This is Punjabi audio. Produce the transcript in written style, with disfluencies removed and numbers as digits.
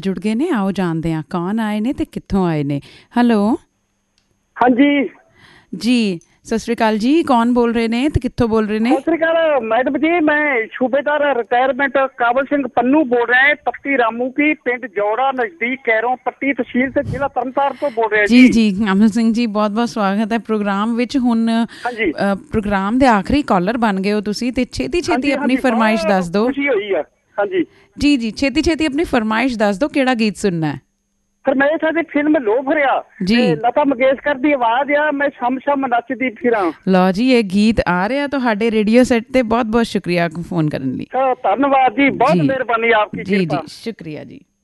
ਜੁੜ ਗਏ ਨੇ। ਆਓ ਜਾਣਦੇ ਹਾਂ ਕੌਣ ਆਏ ਨੇ ਤੇ ਕਿੱਥੋਂ ਆਏ ਨੇ। ਹੈਲੋ ਹਾਂਜੀ ਜੀ, ਸਤਿ ਸ਼੍ਰੀ ਅਕਾਲ ਜੀ। ਕੌਣ ਬੋਲ ਰਹੇ ਨੇ ਤੇ ਕਿੱਥੋਂ ਬੋਲ ਰਹੇ ਨੇ? ਸਤਿ ਸ੍ਰੀ ਅਕਾਲ ਮੈਡਮ ਜੀ, ਮੈਂ ਸੂਬੇਦਾਰ ਰਿਟਾयरमेंट ਕਾਬਲ ਸਿੰਘ ਪੰਨੂ ਬੋਲ ਰਿਹਾ ਹੈ। ਪੱਤੀ ਰਾਮੂ ਕੀ ਪਿੰਡ ਜੌੜਾ ਨਜ਼ਦੀਕ ਕੈਰੋਂ ਪੱਟੀ ਤਹਿਸੀਲ ਤੇ ਜ਼ਿਲ੍ਹਾ ਤਰਨਤਾਰਨ ਤੋਂ ਬੋਲ ਰਿਹਾ ਜੀ। ਜੀ ਅਮਨ ਸਿੰਘ ਜੀ, ਬਹੁਤ ਬਹੁਤ ਸਵਾਗਤ ਹੈ ਪ੍ਰੋਗਰਾਮ ਵਿੱਚ। ਹੁਣ ਪ੍ਰੋਗਰਾਮ ਦੇ ਆਖਰੀ ਕਾਲਰ ਬਣ ਗਏ ਹੋ ਤੁਸੀਂ, ਤੇ ਛੇਤੀ ਛੇਤੀ ਆਪਣੀ ਫਰਮਾਇਸ਼ ਦੱਸ ਦਿਓ। ਖੁਸ਼ੀ ਹੋਈ ਆ। ਹਾਂਜੀ ਜੀ ਜੀ, ਛੇਤੀ ਛੇਤੀ ਆਪਣੀ ਫਰਮਾਇਸ਼ ਦੱਸ ਦਿਓ, ਕਿਹੜਾ ਗੀਤ ਸੁਣਨਾ ਹੈ? ਫਰਮਾਇਸ਼ ਹੈ ਫਿਲਮ ਲੋ ਫਰਿਆ ਜੀ, ਲਤਾ ਮੰਗੇਸ਼ਕਰ ਦੀ ਆਵਾਜ਼ ਆ, ਮੈਂ ਸ਼ਮ ਸ਼ਮ ਨੱਚਦੀ ਫਿਰਾਂ। ਲਓ ਜੀ, ਇਹ ਗੀਤ ਆ ਰਿਹਾ ਤੁਹਾਡੇ ਰੇਡੀਓ ਸੈੱਟ ਤੇ। ਬਹੁਤ ਬਹੁਤ ਸ਼ੁਕਰੀਆ ਫੋਨ ਕਰਨ ਲਈ। ਧੰਨਵਾਦ ਜੀ, ਬਹੁਤ ਮਿਹਰਬਾਨੀ ਆਪਕੀ। ਜੀ ਜੀ, ਸ਼ੁਕਰੀਆ ਜੀ।